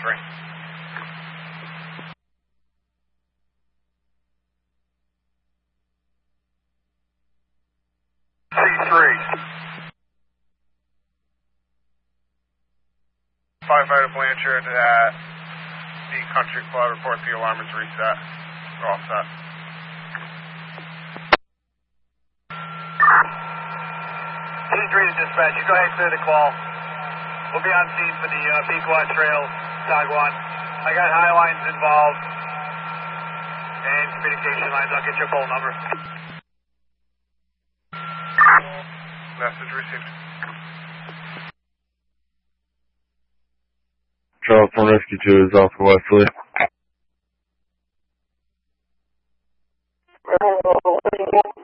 free. C3. Firefighter Blanchard at the Country Club. Report the alarm is reset. We're all set. C3 to dispatch. You go ahead and clear the call. We'll be on scene for the Pequot Trail, Sagwan. I got high lines involved and communication lines. I'll get your phone number. Message received. Charleston Rescue 2 is off of Wesley.